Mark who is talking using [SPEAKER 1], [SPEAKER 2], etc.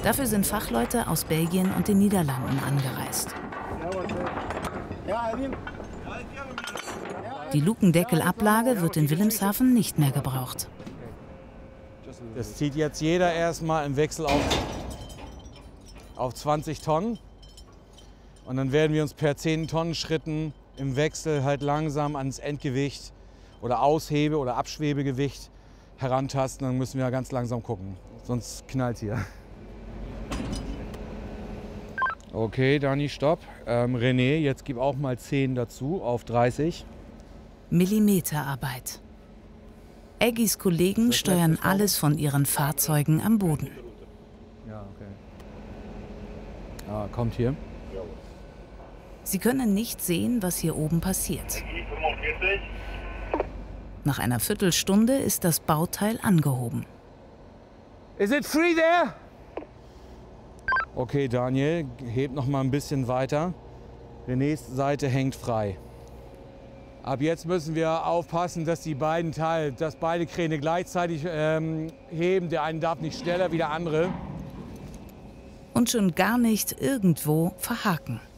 [SPEAKER 1] Dafür sind Fachleute aus Belgien und den Niederlanden angereist. Die Lukendeckelablage wird in Wilhelmshaven nicht mehr gebraucht.
[SPEAKER 2] Das zieht jetzt jeder erstmal im Wechsel auf 20 Tonnen. Und dann werden wir uns per 10-Tonnen-Schritten im Wechsel halt langsam ans Endgewicht oder Aushebe- oder Abschwebegewicht herantasten. Dann müssen wir ganz langsam gucken, sonst knallt hier. Okay, Dani, stopp. René, jetzt gib auch mal 10 dazu auf 30.
[SPEAKER 1] Millimeterarbeit. Eggis Kollegen steuern alles von ihren Fahrzeugen am Boden.
[SPEAKER 2] Ja, okay. Ah, kommt hier.
[SPEAKER 1] Sie können nicht sehen, was hier oben passiert. Nach einer Viertelstunde ist das Bauteil angehoben.
[SPEAKER 2] Is it free there? Okay, Daniel, heb noch mal ein bisschen weiter. Renés Seite hängt frei. Ab jetzt müssen wir aufpassen, dass beide Kräne gleichzeitig heben. Der eine darf nicht schneller wie der andere.
[SPEAKER 1] Und schon gar nicht irgendwo verhaken.